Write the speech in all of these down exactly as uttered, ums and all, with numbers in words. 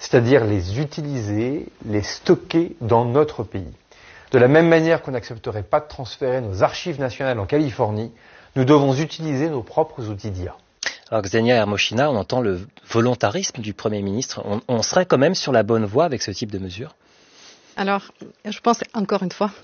c'est-à-dire les utiliser, les stocker dans notre pays. De la même manière qu'on n'accepterait pas de transférer nos archives nationales en Californie, nous devons utiliser nos propres outils d'I A. Alors Ksenia Ermochina, on entend le volontarisme du Premier ministre. On, on serait quand même sur la bonne voie avec ce type de mesures? Alors, je pense encore une fois,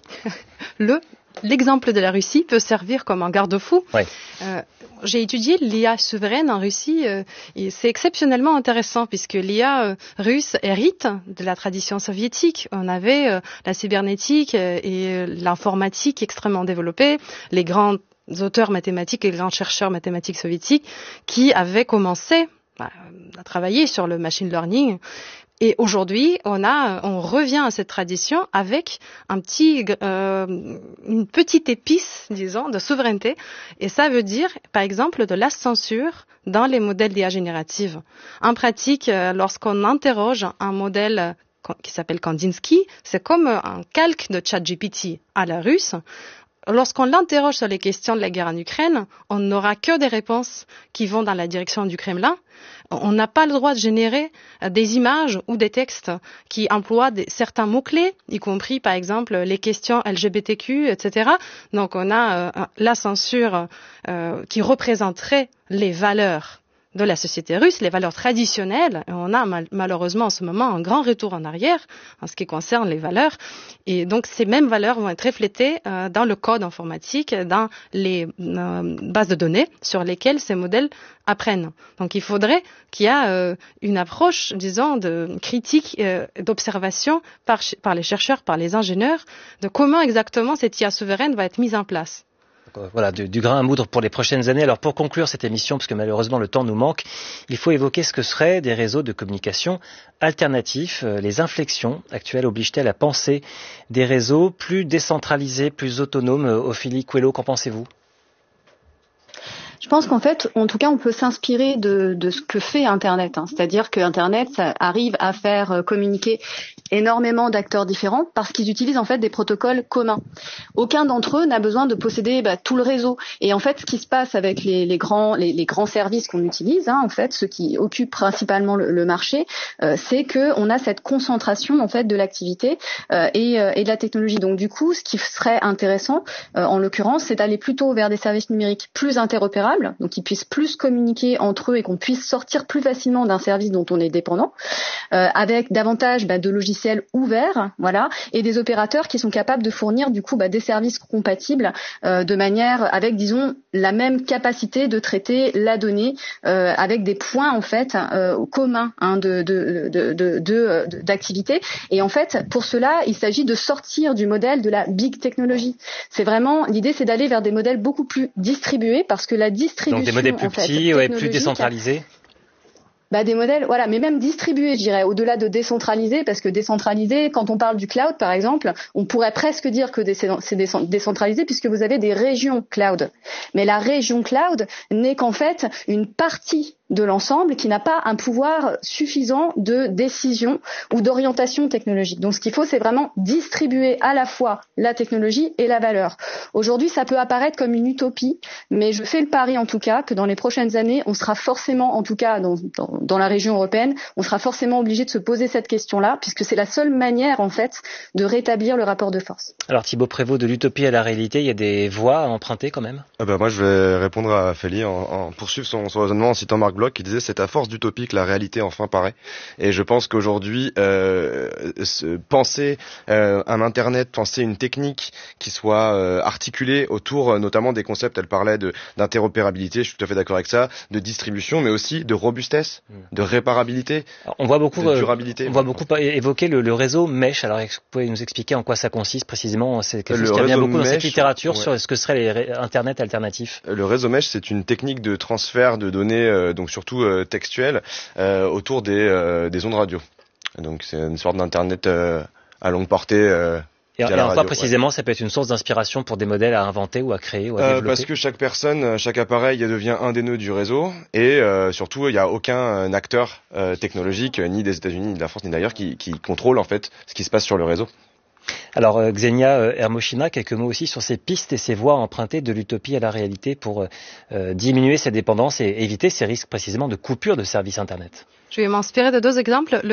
le L'exemple de la Russie peut servir comme un garde-fou. Oui. Euh, j'ai étudié l'I A souveraine en Russie euh, et c'est exceptionnellement intéressant puisque l'I A euh, russe hérite de la tradition soviétique. On avait euh, la cybernétique euh, et euh, l'informatique extrêmement développée, les grands auteurs mathématiques et les grands chercheurs mathématiques soviétiques qui avaient commencé bah, à travailler sur le machine learning. Et aujourd'hui, on a, on revient à cette tradition avec un petit, euh, une petite épice, disons, de souveraineté. Et ça veut dire, par exemple, de la censure dans les modèles d'I A générative. En pratique, lorsqu'on interroge un modèle qui s'appelle Kandinsky, c'est comme un calque de ChatGPT à la russe. Lorsqu'on l'interroge sur les questions de la guerre en Ukraine, on n'aura que des réponses qui vont dans la direction du Kremlin. On n'a pas le droit de générer des images ou des textes qui emploient des, certains mots-clés, y compris par exemple les questions L G B T Q, et cetera. Donc on a euh, la censure euh, qui représenterait les valeurs de la société russe, les valeurs traditionnelles. Et on a mal, malheureusement en ce moment un grand retour en arrière en ce qui concerne les valeurs. Et donc ces mêmes valeurs vont être reflétées euh, dans le code informatique, dans les euh, bases de données sur lesquelles ces modèles apprennent. Donc il faudrait qu'il y ait euh, une approche, disons, de critique, euh, d'observation par, par les chercheurs, par les ingénieurs, de comment exactement cette I A souveraine va être mise en place. Voilà, du, du grain à moudre pour les prochaines années. Alors pour conclure cette émission, parce que malheureusement le temps nous manque, il faut évoquer ce que seraient des réseaux de communication alternatifs. Les inflexions actuelles obligent-elles à penser des réseaux plus décentralisés, plus autonomes? Ophélie Coelho, qu'en pensez-vous? Je pense qu'en fait, en tout cas, on peut s'inspirer de, de ce que fait Internet. Hein. C'est-à-dire que Internet ça arrive à faire communiquer énormément d'acteurs différents parce qu'ils utilisent en fait des protocoles communs. Aucun d'entre eux n'a besoin de posséder bah, tout le réseau. Et en fait, ce qui se passe avec les, les grands, les, les grands services qu'on utilise, hein, en fait, ceux qui occupent principalement le, le marché, euh, c'est que on a cette concentration en fait de l'activité euh, et, euh, et de la technologie. Donc du coup, ce qui serait intéressant, euh, en l'occurrence, c'est d'aller plutôt vers des services numériques plus interopérables. Donc qu'ils puissent plus communiquer entre eux et qu'on puisse sortir plus facilement d'un service dont on est dépendant, euh, avec davantage bah, de logiciels ouverts, voilà, et des opérateurs qui sont capables de fournir du coup bah, des services compatibles euh, de manière avec disons la même capacité de traiter la donnée euh, avec des points en fait euh, communs hein, de, de, de, de, de, de, d'activité. Et en fait pour cela il s'agit de sortir du modèle de la big technologie. C'est vraiment l'idée, c'est d'aller vers des modèles beaucoup plus distribués parce que la distribution, donc des modèles plus en fait, petits, ouais, plus décentralisés. Bah des modèles, voilà, mais même distribués, je dirais, au-delà de décentralisés, parce que décentralisé, quand on parle du cloud, par exemple, on pourrait presque dire que c'est décentralisé puisque vous avez des régions cloud. Mais la région cloud n'est qu'en fait une partie de l'ensemble qui n'a pas un pouvoir suffisant de décision ou d'orientation technologique. Donc ce qu'il faut, c'est vraiment distribuer à la fois la technologie et la valeur. Aujourd'hui, ça peut apparaître comme une utopie, mais je fais le pari en tout cas que dans les prochaines années, on sera forcément, en tout cas dans, dans, dans la région européenne, on sera forcément obligé de se poser cette question-là, puisque c'est la seule manière en fait de rétablir le rapport de force. Alors Thibaut Prévost, de l'utopie à la réalité, il y a des voies à emprunter quand même? Ah bah moi je vais répondre à Ophélie en, en poursuivre son, son raisonnement en citant Marc Bloch qui disait c'est à force d'utopie que la réalité enfin paraît. Et je pense qu'aujourd'hui euh, penser euh, un internet, penser une technique qui soit euh, articulée autour euh, notamment des concepts, elle parlait de d'interopérabilité, je suis tout à fait d'accord avec ça, de distribution, mais aussi de robustesse, de réparabilité, alors, on voit beaucoup de durabilité. On voit beaucoup évoquer le, le réseau Mesh. Alors vous pouvez nous expliquer en quoi ça consiste précisément? C'est quelque chose qui revient beaucoup Mesh, dans cette littérature ouais. sur ce que serait les internet alternatifs. Le réseau Mesh, c'est une technique de transfert de données, euh, donc surtout euh, textuelles, euh, autour des, euh, des ondes radio. Donc c'est une sorte d'internet euh, à longue portée. Euh, Et, et en quoi précisément ouais. ça peut être une source d'inspiration pour des modèles à inventer ou à créer ou à euh, développer? Parce que chaque personne, chaque appareil devient un des nœuds du réseau et euh, surtout il n'y a aucun acteur euh, technologique ni des États-Unis, ni de la France, ni d'ailleurs qui, qui contrôle en fait ce qui se passe sur le réseau. Alors euh, Ksenia Ermochina, quelques mots aussi sur ces pistes et ces voies empruntées de l'utopie à la réalité pour euh, diminuer cette dépendance et éviter ces risques précisément de coupure de services Internet. Je vais m'inspirer de deux exemples. Le